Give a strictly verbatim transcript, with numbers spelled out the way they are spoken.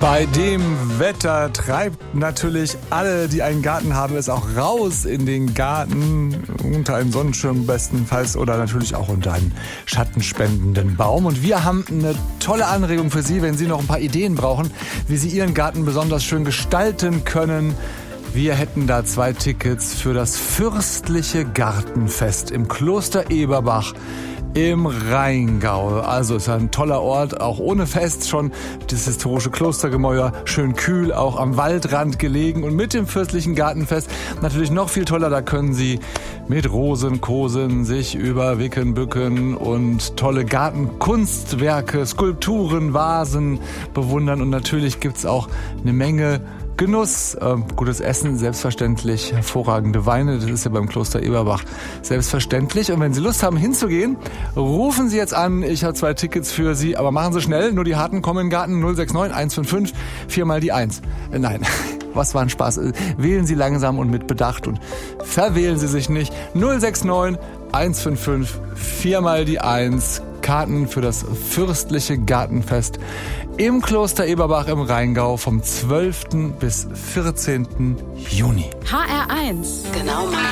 Bei dem Wetter treibt natürlich alle, die einen Garten haben, es auch raus in den Garten, unter einen Sonnenschirm bestenfalls oder natürlich auch unter einen schattenspendenden Baum. Und wir haben eine tolle Anregung für Sie, wenn Sie noch ein paar Ideen brauchen, wie Sie Ihren Garten besonders schön gestalten können. Wir hätten da zwei Tickets für das fürstliche Gartenfest im Kloster Eberbach im Rheingau. Also ist ein toller Ort, auch ohne Fest schon. Das historische Klostergemäuer, schön kühl, auch am Waldrand gelegen. Und mit dem fürstlichen Gartenfest natürlich noch viel toller. Da können Sie mit Rosenkosen sich überwicken, bücken und tolle Gartenkunstwerke, Skulpturen, Vasen bewundern. Und natürlich gibt's auch eine Menge Genuss, äh, gutes Essen, selbstverständlich, hervorragende Weine, das ist ja beim Kloster Eberbach selbstverständlich. Und wenn Sie Lust haben hinzugehen, rufen Sie jetzt an, ich habe zwei Tickets für Sie, aber machen Sie schnell, nur die Harten kommen in den Garten, null sechs neun eins fünf fünf, vier mal die eins. Äh, nein, was war ein Spaß. Wählen Sie langsam und mit Bedacht und verwählen Sie sich nicht. null sechs neun eins fünf fünf, vier mal die eins. Karten für das fürstliche Gartenfest im Kloster Eberbach im Rheingau vom zwölften bis vierzehnten Juni. H R eins. Genau mal.